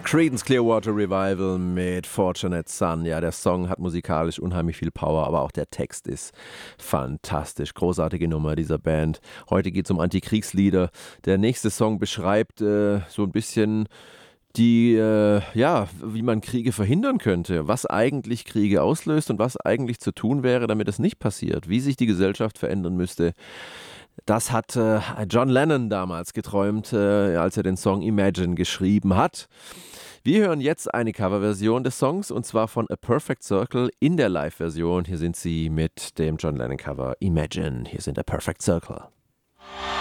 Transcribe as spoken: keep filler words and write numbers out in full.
Creedence Clearwater Revival mit Fortunate Son. Ja, der Song hat musikalisch unheimlich viel Power, aber auch der Text ist fantastisch. Großartige Nummer dieser Band. Heute geht es um Antikriegslieder. Der nächste Song beschreibt äh, so ein bisschen die, äh, ja, wie man Kriege verhindern könnte, was eigentlich Kriege auslöst und was eigentlich zu tun wäre, damit es nicht passiert, wie sich die Gesellschaft verändern müsste. Das hat äh, John Lennon damals geträumt, äh, als er den Song Imagine geschrieben hat. Wir hören jetzt eine Coverversion des Songs und zwar von A Perfect Circle in der Live-Version. Hier sind sie mit dem John Lennon-Cover Imagine. Hier sind A Perfect Circle.